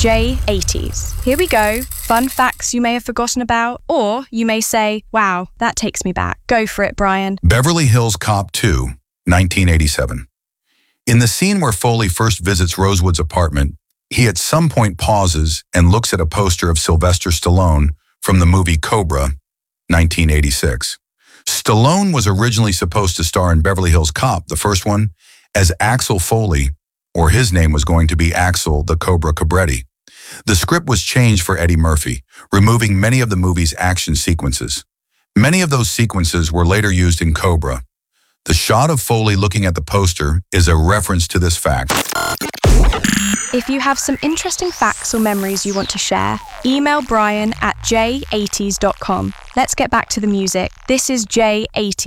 J80s. Here we go. Fun facts you may have forgotten about, or you may say, wow, that takes me back. Go for it, Brian. Beverly Hills Cop 2, 1987. In the scene where Foley first visits Rosewood's apartment, he at some point pauses and looks at a poster of Sylvester Stallone from the movie Cobra, 1986. Stallone was originally supposed to star in Beverly Hills Cop, the first one, as Axel Foley, or his name was going to be Axel the Cobra Cabretti. The script was changed for Eddie Murphy, removing many of the movie's action sequences. Many of those sequences were later used in Cobra. The shot of Foley looking at the poster is a reference to this fact. If you have some interesting facts or memories you want to share, email Brian at j80s.com. Let's get back to the music. This is J80.